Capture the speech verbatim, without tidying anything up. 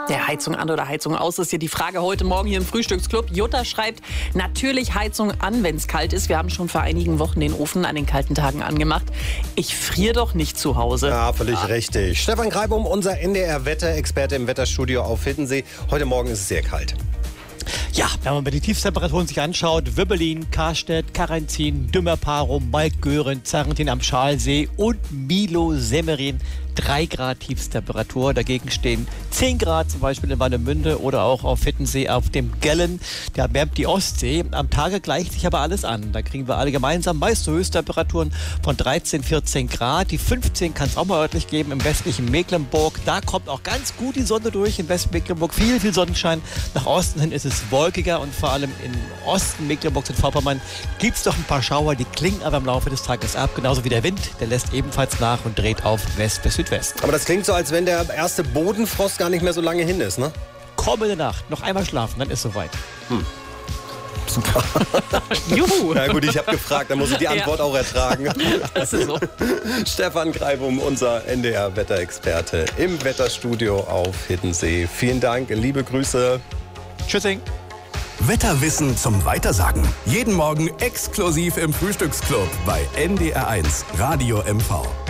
Der Heizung an oder Heizung aus ist hier die Frage heute Morgen hier im Frühstücksclub. Jutta schreibt, natürlich Heizung an, wenn es kalt ist. Wir haben schon vor einigen Wochen den Ofen an den kalten Tagen angemacht. Ich friere doch nicht zu Hause. Ja, völlig ja. richtig. Stefan Greibum, unser N D R-Wetterexperte im Wetterstudio auf Hiddensee. Heute Morgen ist es sehr kalt. Ja, wenn man mal die Tiefstemperaturen sich anschaut, Wöbbelin, Karstedt, Karanzin, Dümmerparum, Maltgören, Zarrentin am Schalsee und Milo Semmerin. drei Grad Tiefstemperatur. Dagegen stehen zehn Grad zum Beispiel in Warnemünde oder auch auf Hiddensee auf dem Gellen. Da wärmt die Ostsee. Am Tage gleicht sich aber alles an. Da kriegen wir alle gemeinsam meist so Höchsttemperaturen von dreizehn, vierzehn Grad. Die fünfzehn kann es auch mal örtlich geben im westlichen Mecklenburg. Da kommt auch ganz gut die Sonne durch. In Westmecklenburg viel, viel Sonnenschein. Nach Osten hin ist es wolkiger und vor allem im Osten Mecklenburgs und Vorpommern gibt es doch ein paar Schauer. Die klingen aber im Laufe des Tages ab. Genauso wie der Wind. Der lässt ebenfalls nach und dreht auf West bis Südwest. Aber das klingt so, als wenn der erste Bodenfrost gar nicht mehr so lange hin ist, ne? Kommende Nacht. Noch einmal schlafen, dann ist soweit. Hm. Super. Juhu. Na gut, ich habe gefragt, dann muss ich die Antwort ja. auch ertragen. Das ist so. Stefan Greibum, unser N D R-Wetterexperte im Wetterstudio auf Hiddensee. Vielen Dank, liebe Grüße. Tschüssing. Wetterwissen zum Weitersagen. Jeden Morgen exklusiv im Frühstücksclub bei N D R eins Radio M V.